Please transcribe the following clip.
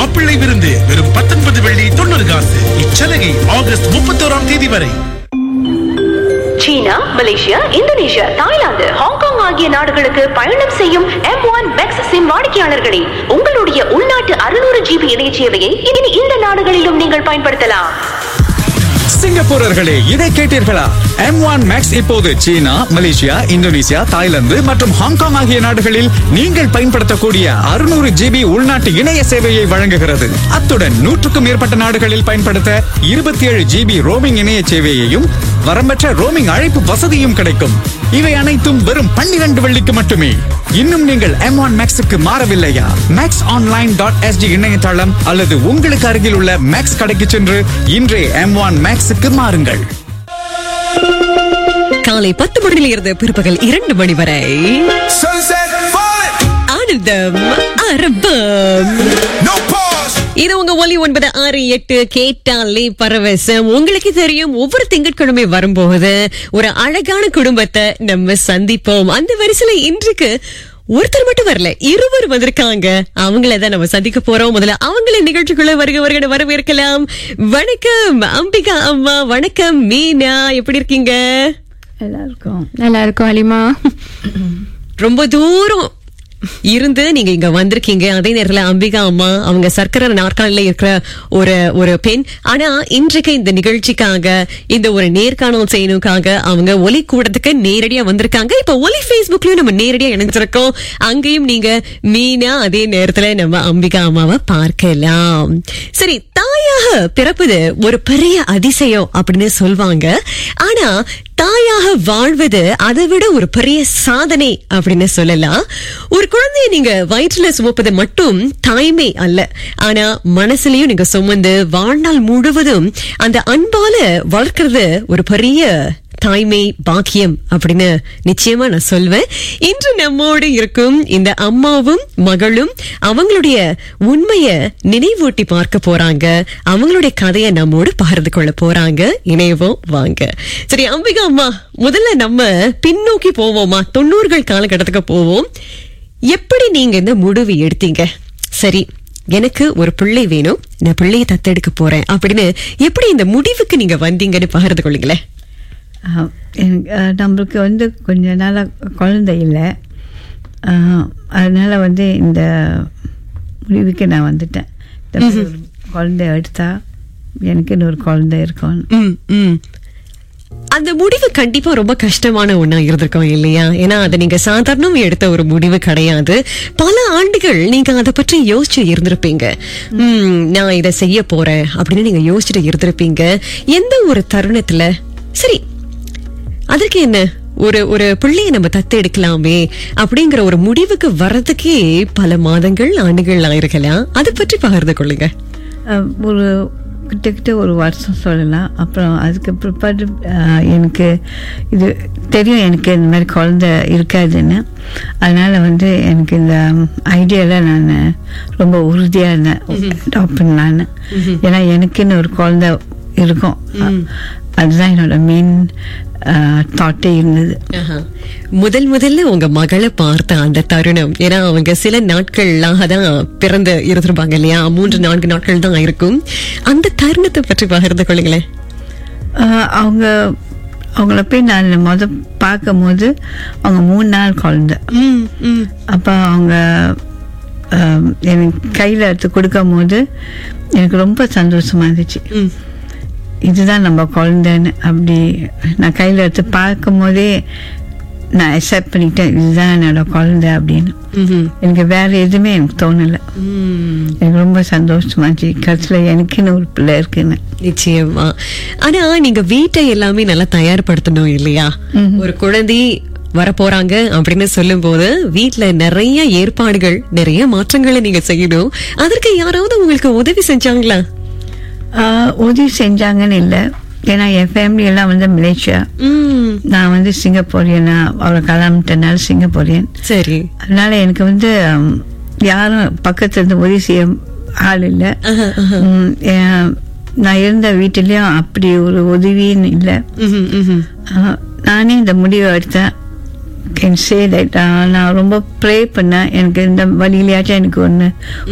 மாப்பிள்ளை விருந்து வெறும் 19 வெள்ளி 90 காசு. இச்சலுகை ஆகஸ்ட் 31ஆம் தேதி வரை. சீனா, மலேசியா, இந்தோனேஷியா, தாய்லாந்து, ஹாங்காங் ஆகிய நாடுகளுக்கு பயணம் செய்யும் M1 Max சிம் வாடிக்கையாளர்களே, உங்களுடைய உள்நாட்டு 600 GB இணைய சேவையை இனி இந்த நாடுகளிலும் நீங்கள் பயன்படுத்தலாம். சிங்கப்பூரர்களே, இதை கேட்டீர்களா? M1 Max இப்போது சீனா, மலேசியா, இந்தோனேசியா, தாய்லாந்து மற்றும் ஹாங்காங் ஆகிய நாடுகளில் நீங்கள் பயன்படுத்தக்கூடிய 600 GB உள்நாட்டு இணைய சேவையை வழங்குகிறது. அத்துடன் 100க்கும் மேற்பட்ட நாடுகளில் பயன்படுத்த 27 GB ரோமிங் இணைய சேவையையும் வரம்பற்ற ரோமிங் அழைப்பு வசதியும் கிடைக்கும். இவை அனைத்தும் வெறும் 12 வெள்ளிக்கு மட்டுமே. இன்னும் நீங்கள் M1 Maxக்கு மாறவில்லையா? maxonline.sg இணையதளம் அல்லது உங்களுக்கு அருகில் உள்ள மேக்ஸ் கடைக்கு சென்று இன்றே M1 Maxக்கு மாறுங்கள். காலை 10 மணியிலிருந்து பிற்பகல் 2 மணி வரை ஆனந்தம் அரபம். இது உங்க ஒலி 968 கேட்டாலே பரவசம். உங்களுக்கு தெரியும், ஒவ்வொரு திங்கட்கிழமை வரும்போது ஒரு அழகான குடும்பத்தை நம்ம சந்திப்போம். அந்த வரிசையில இன்றைக்கு ஒருத்தர் மட்டும் வரல, இருவர் வந்திருக்காங்க. அவங்களதான் நம்ம சந்திக்க போறோம். முதல்ல அவங்கள நிகழ்ச்சிக்குள்ள வருக வரவேற்கலாம். வணக்கம் அம்பிகா அம்மா. வணக்கம் மீனா, எப்படி இருக்கீங்க? நல்லா இருக்கும் ஹலிமா. ரொம்ப தூரம் இருந்து நீங்க இங்க வந்திருக்கீங்க. அதே நேரத்துல அம்பிகா அம்மா அவங்க சர்க்கரை நாற்காலில இருக்கிற ஒரு பெண். ஆனா இன்றைக்கு இந்த நிகழ்ச்சிக்காக, இந்த ஒரு நேர்காணல் செய்யணுக்காக அவங்க ஒலி கூடத்துக்கு நேரடியா வந்திருக்காங்க. இப்ப ஒலி Facebookலயும் நம்ம நேரடியா இணைஞ்சிருக்கோம். அங்கேயும் நீங்க மீனா, அதே நேரத்துல நம்ம அம்பிகா அம்மாவை பார்க்கலாம். சரி, தாயாக பிறப்பது ஒரு பெரிய அதிசயம் அப்படின்னு சொல்வாங்க. ஆனா தாயாக வாழ்வது அதை விட ஒரு பெரிய சாதனை அப்படின்னு சொல்லலாம். ஒரு குழந்தைய நீங்க வயிற்றுல சுமப்பது மட்டும் தாய்மை அல்ல, ஆனா மனசுலயும் நீங்க சுமந்து வாழ்நாள் முழுவதும் அந்த அன்பால வளர்க்கறது ஒரு பெரிய தாய்மை பாக்கியம் அப்படின்னு நிச்சயமா நான் சொல்வேன். இன்று நம்மோடு இருக்கும் இந்த அம்மாவும் மகளும் அவங்களுடைய உண்மைய நினைவூட்டி பார்க்க போறாங்க. அவங்களுடைய கதையை நம்மோடு பகிர்ந்து கொள்ள போறாங்க. இணையவும் வாங்க. சரி அம்பிகா அம்மா, முதல்ல நம்ம பின்னோக்கி போவோமா? 90கள் காலகட்டத்துக்கு போவோம். எப்படி நீங்க இந்த முடிவு எடுத்தீங்க? சரி, எனக்கு ஒரு பிள்ளை வேணும், நான் பிள்ளையை தத்தெடுக்க போறேன் அப்படின்னு எப்படி இந்த முடிவுக்கு நீங்க வந்தீங்கன்னு பகிர்ந்து கொள்ளுங்களேன். நம்மளுக்கு கொஞ்ச நாளாக குழந்தை இல்லை, அதனால இந்த முடிவுக்கு நான் வந்துட்டேன். குழந்தை எடுத்தா எனக்கு இன்னொரு குழந்தை இருக்கும். அந்த முடிவு கண்டிப்பா ரொம்ப கஷ்டமான ஒண்ணா இருந்திருக்கும் இல்லையா? ஏன்னா அதை நீங்க சாதாரணம் எடுத்த ஒரு முடிவு கிடையாது. பல ஆண்டுகள் நீங்க அதை பற்றி யோசிச்சு இருந்திருப்பீங்க. நான் இதை செய்ய போறேன் அப்படின்னு நீங்க யோசிச்சுட்டு இருந்திருப்பீங்க. எந்த ஒரு தருணத்துல சரி அதற்கு என்ன, ஒரு பிள்ளையை நம்ம தத்து எடுக்கலாமே அப்படிங்கிற ஒரு முடிவுக்கு வர்றதுக்கே பல மாதங்கள் ஆண்டுகள் ஆயிருக்கலாம். அதை பற்றி பகிர்ந்து கொள்ளுங்க. ஒரு கிட்டத்தட்ட ஒரு வருஷம் சொல்லலாம். அப்புறம் அதுக்கு பிற்பாடு எனக்கு இது தெரியும், எனக்கு இந்த மாதிரி குழந்தை இருக்காதுன்னு. அதனால் எனக்கு இந்த ஐடியாவில் நான் ரொம்ப உறுதியாக இருந்தேன் அடாப்ட் பண்ணலான்னு. ஏன்னா எனக்குன்னு ஒரு குழந்தை இருக்கும், அதுதான் என்னோட மெயின் தாட்டே இருந்தது. முதல்ல உங்க மகளை பார்த்த அந்த தருணம், ஏன்னா அவங்க சில நாட்கள்லாக தான் பிறந்து இருந்திருப்பாங்க இல்லையா? 3-4 நாட்கள் தான் இருக்கும். அந்த தருணத்தை பற்றி பகிர்ந்து கொள்ளுங்களேன். அவங்கள போய் நான் பார்க்கும் போது அவங்க 3 நாள் குழந்தை. அப்போ அவங்க எனக்கு கையில் எடுத்து கொடுக்கும் போது எனக்கு ரொம்ப சந்தோஷமா இருந்துச்சு. இதுதான் நம்ம குழந்தைன்னு. அப்படி நான் கையில் எடுத்து பார்க்கும் போதே நான் அக்செப்ட் பண்ணிட்டேன், இதுதான் என்னோட குழந்தை அப்படின்னு. எனக்கு வேற எதுவுமே எனக்கு தோணலை. எனக்கு ரொம்ப சந்தோஷமா இருந்துச்சு, கடைசியில் எனக்குன்னு ஒரு பிள்ளை இருக்குன்னு. நிச்சயமா. ஆனா நீங்க வீட்டை எல்லாமே நல்லா தயார்படுத்தணும் இல்லையா? ஒரு குழந்தை வரப்போறாங்க அப்படின்னு சொல்லும் போது வீட்டுல நிறைய ஏற்பாடுகள், நிறைய மாற்றங்களை நீங்க செய்யணும். அதற்கு யாராவது உங்களுக்கு உதவி செஞ்சாங்களா? உதவி செஞ்சாங்கன்னு இல்லை, ஏன்னா என் ஃபேமிலி எல்லாம் மலேசியா, நான் சிங்கப்பூரியனா. அவளை கல்யாணத்தினால சிங்கப்பூரியன். சரி. அதனால எனக்கு யாரும் பக்கத்துல இருந்து உதவி செய்ய ஆள் இல்லை. நான் இருந்த வீட்டிலயும் அப்படி ஒரு உதவின்னு இல்லை. நானே இந்த முடிவை எடுத்தேன். நான் ரொம்ப ப்ரே பண்ணேன், எனக்கு இந்த வழியிலேயாச்சும் எனக்கு ஒன்று